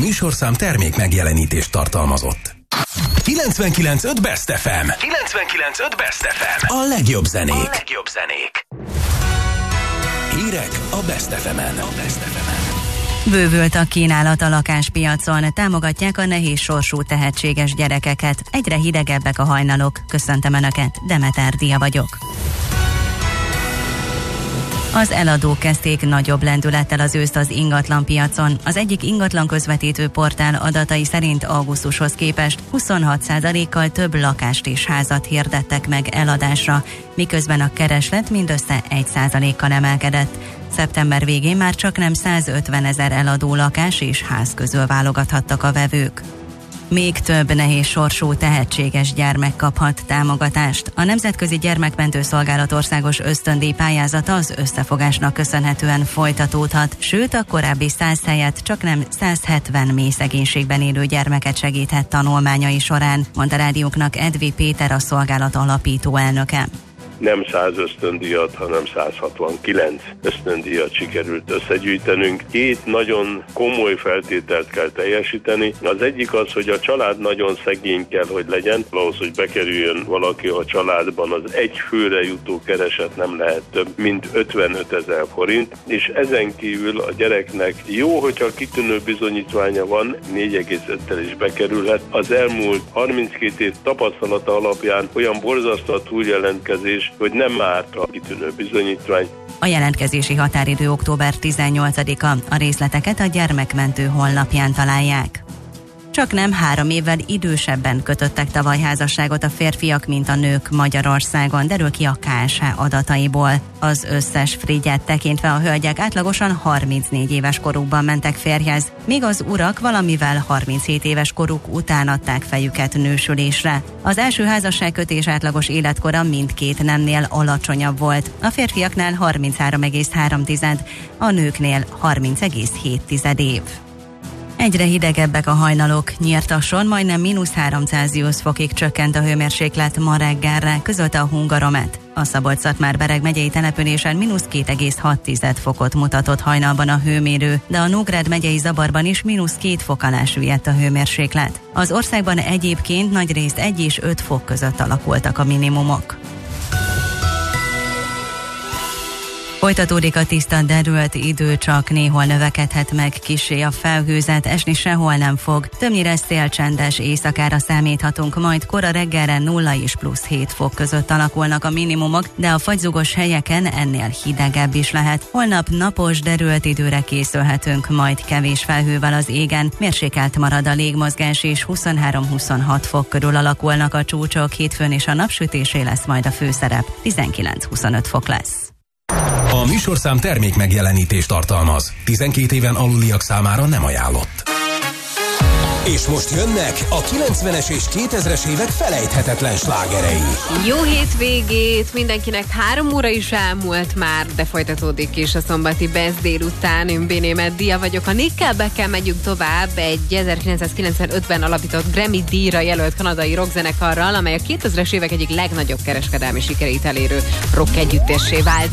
műsorszám termék megjelenítést tartalmazott. 99.5 Best FM. 99.5 Best FM. A legjobb zenék. Hírek a Best FM-en. Bővült a kínálat a lakáspiacon, támogatják a nehéz sorsú tehetséges gyerekeket. Egyre hidegebbek a hajnalok. Köszöntöm Önöket, Demeter Dia vagyok. Az eladók kezdték nagyobb lendülettel az őszt az ingatlanpiacon. Az egyik ingatlan közvetítő portál adatai szerint augusztushoz képest 26%-kal több lakást és házat hirdettek meg eladásra, miközben a kereslet mindössze 1%-kal emelkedett. Szeptember végén már csaknem 150 000 eladó lakás és ház közül válogathattak a vevők. Még több nehéz sorsú tehetséges gyermek kaphat támogatást. A Nemzetközi Gyermekmentő Szolgálat országos ösztöndíj pályázata az összefogásnak köszönhetően folytatódhat, sőt a korábbi 100 helyett csaknem 170 mély szegénységben élő gyermeket segíthet tanulmányai során, mondta rádióknak Edvi Péter, a szolgálat alapító elnöke. Nem 100 ösztöndíjat, hanem 169 ösztöndíjat sikerült összegyűjtenünk. Két nagyon komoly feltételt kell teljesíteni. Az egyik az, hogy a család nagyon szegény kell, hogy legyen. Ahhoz, hogy bekerüljön valaki a családban, az egy főre jutó kereset nem lehet több, mint 55 000 forint. És ezen kívül a gyereknek jó, hogyha kitűnő bizonyítványa van, 4,5-tel is bekerülhet. Az elmúlt 32 év tapasztalata alapján olyan borzasztó a túljelentkezés, hogy nem árt a kitűnő bizonyítvány. A jelentkezési határidő október 18-a. A részleteket a Gyermekmentő honlapján találják. Csaknem 3 évvel idősebben kötöttek tavaly házasságot a férfiak, mint a nők Magyarországon, derül ki a KSH adataiból. Az összes frigyet tekintve a hölgyek átlagosan 34 éves korukban mentek férjhez, míg az urak valamivel 37 éves koruk után adták fejüket nősülésre. Az első házasságkötés átlagos életkora mindkét nemnél alacsonyabb volt. A férfiaknál 33,3, a nőknél 30,7 év. Egyre hidegebbek a hajnalok. Nyírtasson majdnem -3 fokig csökkent a hőmérséklet ma reggelre, közölte a Hungaromet. A Szabolcs-Szatmár-Bereg megyei településen -2,6 fokot mutatott hajnalban a hőmérő, de a Nógrád megyei Zabarban is -2 fok alá süllyedt a hőmérséklet. Az országban egyébként nagyrészt 1 és 5 fok között alakultak a minimumok. Folytatódik a tiszta, derült idő, csak néhol növekedhet meg kissé a felhőzet, esni sehol nem fog. Többnyire szélcsendes éjszakára számíthatunk, majd kora reggelre 0 és +7 fok között alakulnak a minimumok, de a fagyzugos helyeken ennél hidegebb is lehet. Holnap napos, derült időre készülhetünk, majd kevés felhővel az égen, mérsékelt marad a légmozgás és 23-26 fok körül alakulnak a csúcsok, hétfőn és a napsütésé lesz majd a főszerep, 19-25 fok lesz. A műsorszám termék megjelenítést tartalmaz. 12 éven aluliak számára nem ajánlott. És most jönnek a 90-es és 2000-es évek felejthetetlen slágerei. Jó hétvégét mindenkinek, 3 óra is elmúlt már, de folytatódik is a szombati Best délután. Én Bénémet Dia vagyok. A Nickelbackkel megyünk tovább, egy 1995-ben alapított Grammy díjra jelölt kanadai rockzenekarral, amely a 2000-es évek egyik legnagyobb kereskedelmi sikerét elérő rock együttessé vált.